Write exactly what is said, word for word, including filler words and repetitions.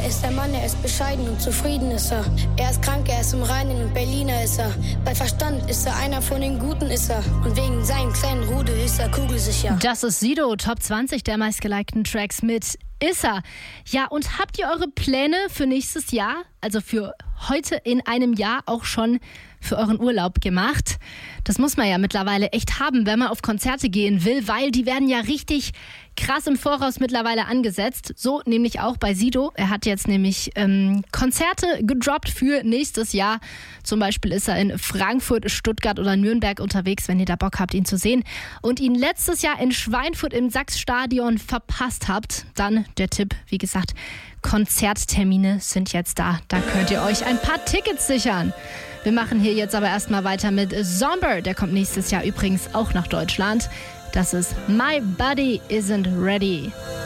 Er ist der Mann, er ist bescheiden und zufrieden ist er. Er ist krank, er ist im Reinen und Berliner ist er. Bei Verstand ist er einer von den Guten ist er. Und wegen seinem kleinen Rudel ist er kugelsicher. Das ist Sido, Top zwanzig der meistgelikten Tracks mit Issa. Ja, und habt ihr eure Pläne für nächstes Jahr, also für heute in einem Jahr auch schon für euren Urlaub gemacht? Das muss man ja mittlerweile echt haben, wenn man auf Konzerte gehen will, weil die werden ja richtig krass im Voraus mittlerweile angesetzt. So nämlich auch bei Sido. Er hat jetzt nämlich ähm, Konzerte gedroppt für nächstes Jahr. Zum Beispiel ist er in Frankfurt, Stuttgart oder Nürnberg unterwegs, wenn ihr da Bock habt, ihn zu sehen. Und ihn letztes Jahr in Schweinfurt im Sachs-Stadion verpasst habt, dann der Tipp, wie gesagt, Konzerttermine sind jetzt da. Da könnt ihr euch ein paar Tickets sichern. Wir machen hier jetzt aber erstmal weiter mit Zomber. Der kommt nächstes Jahr übrigens auch nach Deutschland. Das ist My Body Isn't Ready.